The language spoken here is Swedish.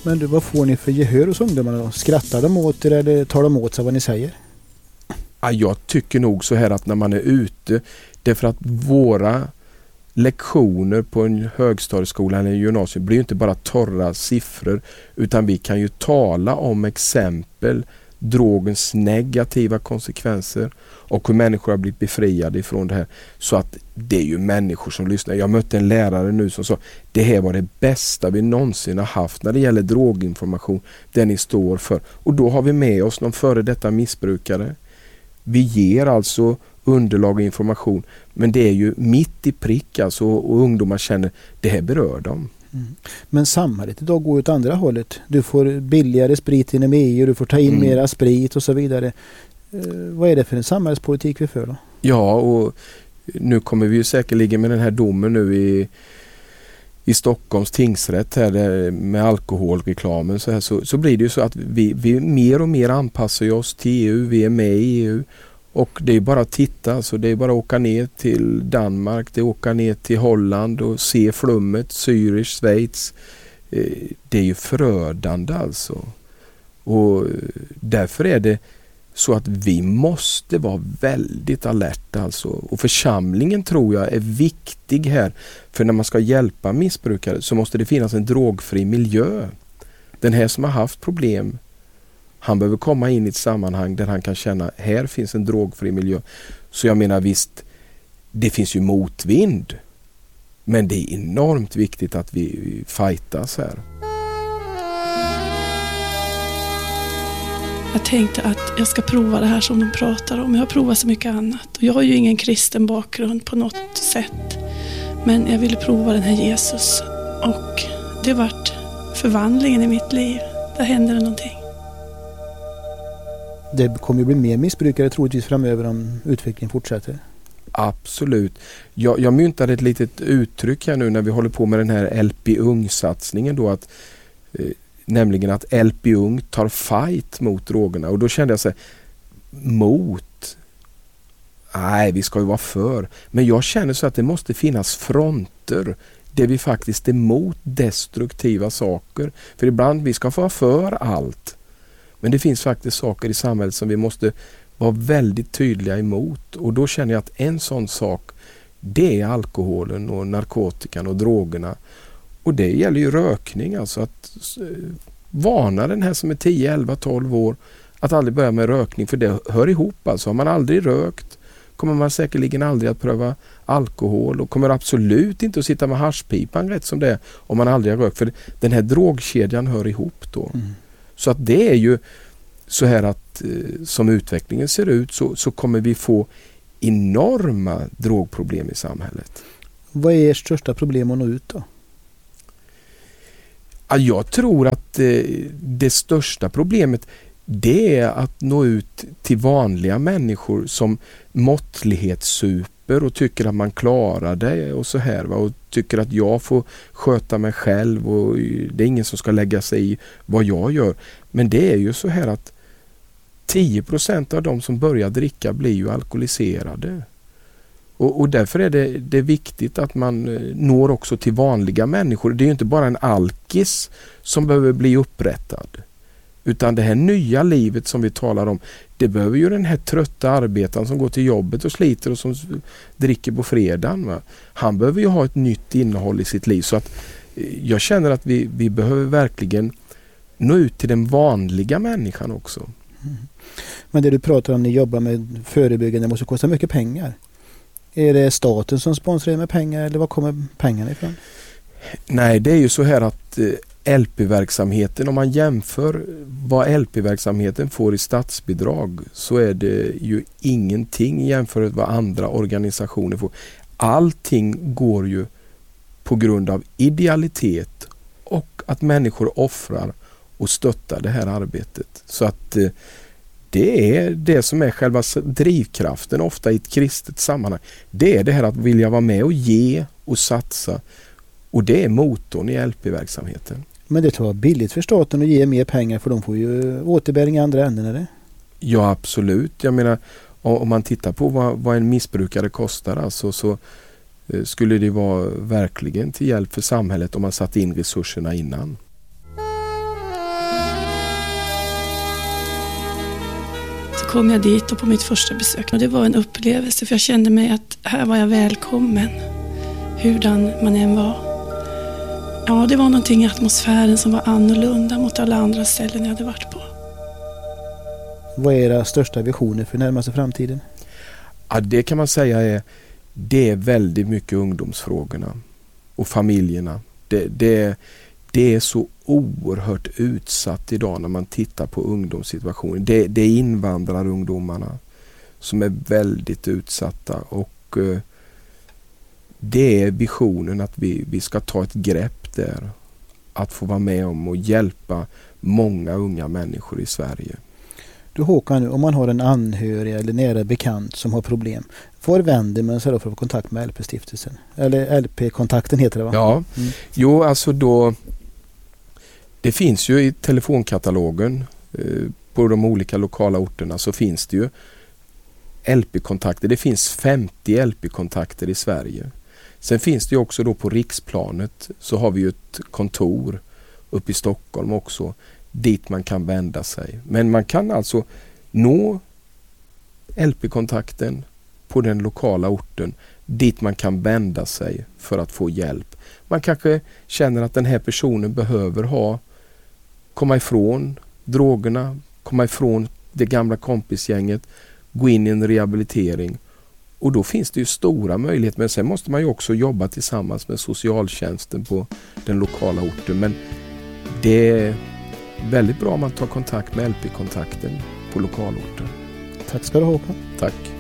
Men du, vad får ni för gehör hos ungdomarna då? Skrattar de åt er eller tar de åt sig vad ni säger? Ja, jag tycker nog så här att när man är ute, det är för att våra lektioner på en högstadieskola eller en gymnasium blir ju inte bara torra siffror, utan vi kan ju tala om exempel, drogens negativa konsekvenser och hur människor har blivit befriade ifrån det här. Så att det är ju människor som lyssnar. Jag mötte en lärare nu som sa, det här var det bästa vi någonsin har haft när det gäller droginformation, det ni står för. Och då har vi med oss någon före detta missbrukare. Vi ger alltså underlag och information, men det är ju mitt i prick alltså, och ungdomar känner, det här berör dem. Mm. Men samhället idag går åt andra hållet. Du får billigare sprit inom EU, du får ta in mera sprit och så vidare. Vad är det för en samhällspolitik vi för då? Ja, och nu kommer vi ju säkerligen med den här domen nu i Stockholms tingsrätt här med alkoholreklamen så blir det ju så att vi mer och mer anpassar oss till EU, vi är med i EU. Och det är bara att titta, så det är bara att åka ner till Danmark, det är att åka ner till Holland och se flummet, Zürich, Schweiz. Det är ju förödande alltså. Och därför är det så att vi måste vara väldigt alerta alltså. Och församlingen tror jag är viktig här. För när man ska hjälpa missbrukare så måste det finnas en drogfri miljö. Den här som har haft problem, han behöver komma in i ett sammanhang där han kan känna, här finns en drogfri miljö. Så jag menar visst, det finns ju motvind. Men det är enormt viktigt att vi fightas här. Jag tänkte att jag ska prova det här som de pratar om. Jag har provat så mycket annat. Och jag har ju ingen kristen bakgrund på något sätt. Men jag ville prova den här Jesus. Och det vart förvandlingen i mitt liv. Där hände det någonting. Det kommer ju bli mer missbrukare troligtvis framöver om utvecklingen fortsätter. Absolut. Jag myntade ett litet uttryck här nu när vi håller på med den här LP Ung-satsningen då, att nämligen att LP Ung tar fight mot drogerna. Och då kände jag så här, mot? Nej, vi ska ju vara för. Men jag känner så att det måste finnas fronter där vi faktiskt är mot destruktiva saker. För ibland vi ska få vara för allt. Men det finns faktiskt saker i samhället som vi måste vara väldigt tydliga emot. Och då känner jag att en sån sak, det är alkoholen och narkotikan och drogerna. Och det gäller ju rökning, alltså att varna den här som är 10, 11, 12 år att aldrig börja med rökning, för det hör ihop. Alltså har man aldrig rökt kommer man säkerligen aldrig att pröva alkohol och kommer absolut inte att sitta med haschpipan rätt som det är om man aldrig har rökt, för den här drogkedjan hör ihop då. Så att det är ju så här att som utvecklingen ser ut så kommer vi få enorma drogproblem i samhället. Vad är ert största problem att nå ut då? Ja, jag tror att det största problemet det är att nå ut till vanliga människor som måttlighetssuper och tycker att man klarar det och så här, va? Och tycker att jag får sköta mig själv och det är ingen som ska lägga sig i vad jag gör. Men det är ju så här att 10% av de som börjar dricka blir ju alkoholiserade. Och därför är det viktigt att man når också till vanliga människor. Det är ju inte bara en alkis som behöver bli upprättad. Utan det här nya livet som vi talar om, det behöver ju den här trötta arbetaren som går till jobbet och sliter och som dricker på fredagen. Va? Han behöver ju ha ett nytt innehåll i sitt liv. Så att jag känner att vi behöver verkligen nå ut till den vanliga människan också. Men det du pratar om, ni jobbar med förebyggande, måste kosta mycket pengar. Är det staten som sponsrar med pengar eller var kommer pengarna ifrån? Nej, det är ju så här att LP-verksamheten, om man jämför vad LP-verksamheten får i statsbidrag så är det ju ingenting jämfört med vad andra organisationer får. Allting går ju på grund av idealitet och att människor offrar och stöttar det här arbetet. Så att det är det som är själva drivkraften ofta i ett kristet sammanhang. Det är det här att vilja vara med och ge och satsa. Och det är motorn i LP-verksamheten. Men det tror jag är billigt för staten att ge mer pengar, för de får ju återbäring i andra änden, eller? Ja, absolut. Jag menar, om man tittar på vad en missbrukare kostar alltså, så skulle det vara verkligen till hjälp för samhället om man satt in resurserna innan. kom jag dit och på mitt första besök. Och det var en upplevelse, för jag kände mig att här var jag välkommen. Hurdan man än var. Ja, det var någonting i atmosfären som var annorlunda mot alla andra ställen jag hade varit på. Vad är era största visioner för närmaste framtiden? Ja, det kan man säga det är väldigt mycket ungdomsfrågorna och familjerna. Det är så oerhört utsatt idag när man tittar på ungdomssituationen. Det är invandrarungdomarna som är väldigt utsatta, och det är visionen att vi ska ta ett grepp där. Att få vara med om och hjälpa många unga människor i Sverige. Du Håkan, om man har en anhörig eller nära bekant som har problem, var vänder man sig då för att få kontakt med LP-stiftelsen? Eller LP-kontakten heter det, va? Ja, Jo, alltså då det finns ju i telefonkatalogen på de olika lokala orterna, så finns det ju LP-kontakter. Det finns 50 LP-kontakter i Sverige. Sen finns det ju också då på riksplanet, så har vi ju ett kontor uppe i Stockholm också, dit man kan vända sig. Men man kan alltså nå LP-kontakten på den lokala orten, dit man kan vända sig för att få hjälp. Man kanske känner att den här personen behöver komma ifrån drogerna, komma ifrån det gamla kompisgänget, gå in i en rehabilitering. Och då finns det ju stora möjligheter, men sen måste man ju också jobba tillsammans med socialtjänsten på den lokala orten. Men det är väldigt bra om man tar kontakt med LP-kontakten på lokalorten. Tack ska du ha, Håkan. Tack.